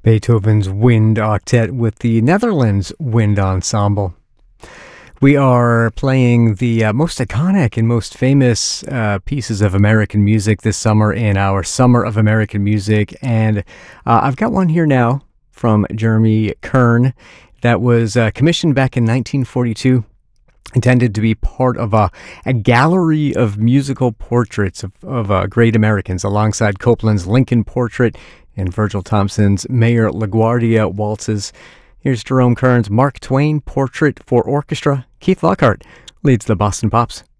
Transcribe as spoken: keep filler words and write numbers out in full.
Beethoven's Wind Octet with the Netherlands Wind Ensemble. We are playing the uh, most iconic and most famous uh, pieces of American music this summer in our Summer of American Music, and uh, I've got one here now from Jeremy Kern that was uh, commissioned back in nineteen forty-two, intended to be part of a, a gallery of musical portraits of, of uh, great Americans, alongside Copland's Lincoln Portrait and Virgil Thompson's Mayor LaGuardia waltzes. Here's Jerome Kern's Mark Twain Portrait for Orchestra. Keith Lockhart leads the Boston Pops.